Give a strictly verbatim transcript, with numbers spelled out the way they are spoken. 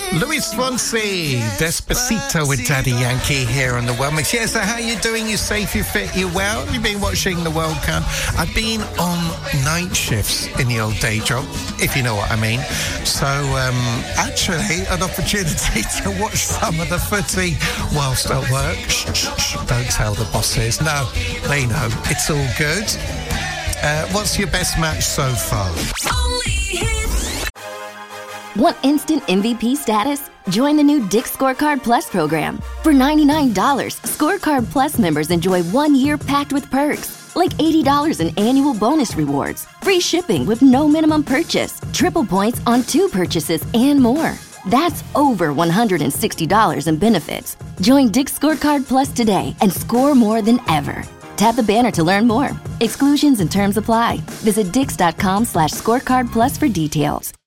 Luis Fonsi, Despacito with Daddy Yankee here on the World Mix. Yeah, so how you doing? You safe, you fit, you well? You've been watching the World Cup. I've been on night shifts in the old day job, if you know what I mean. So, um, actually, an opportunity to watch some of the footy whilst at work. Shh, shh, shh, don't tell the bosses. No, they know. It's all good. Uh, what's your best match so far? Want instant M V P status? Join the new Dick's Scorecard Plus program. For ninety-nine dollars, Scorecard Plus members enjoy one year packed with perks, like eighty dollars in annual bonus rewards, free shipping with no minimum purchase, triple points on two purchases, and more. That's over one hundred sixty dollars in benefits. Join Dick's Scorecard Plus today and score more than ever. Tap the banner to learn more. Exclusions and terms apply. Visit dix.com slash scorecard plus for details.